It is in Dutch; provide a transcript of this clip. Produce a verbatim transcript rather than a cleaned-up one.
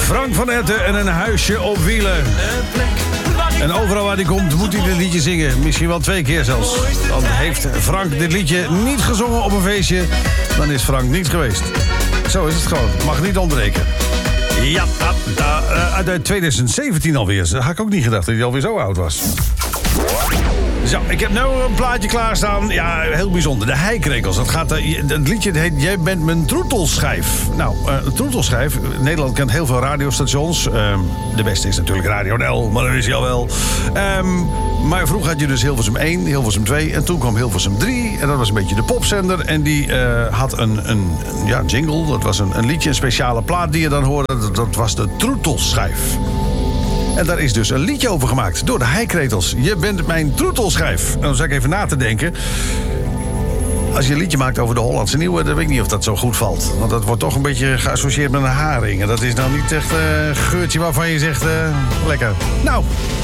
Frank van Etten en een huisje op wielen. En overal waar hij komt moet hij dit liedje zingen. Misschien wel twee keer zelfs. Dan heeft Frank dit liedje niet gezongen op een feestje. Dan is Frank niet geweest. Zo is het gewoon. Mag niet ontbreken. Ja, da, da, uh, uit tweeduizend zeventien alweer. Dat had ik ook niet gedacht dat hij alweer zo oud was. Zo, ik heb nu een plaatje klaarstaan. Ja, heel bijzonder. De Heikrekels. Dat gaat, uh, het liedje heet Jij bent mijn troetelschijf. Nou, uh, een troetelschijf. Nederland kent heel veel radiostations. Uh, de beste is natuurlijk Radio Nel, maar dat is hij al wel. Um, maar vroeger had je dus Hilversum één, Hilversum twee... en toen kwam Hilversum drie. En dat was een beetje de popzender. En die uh, had een, een, een ja, jingle. Dat was een, een liedje, een speciale plaat die je dan hoorde. Dat, dat was de troetelschijf. En daar is dus een liedje over gemaakt door de Heikrekels. Je bent mijn troetelschijf. En dan zat ik even na te denken. Als je een liedje maakt over de Hollandse Nieuwe, dan weet ik niet of dat zo goed valt. Want dat wordt toch een beetje geassocieerd met een haring. En dat is nou niet echt een uh, geurtje waarvan je zegt, uh, lekker. Nou,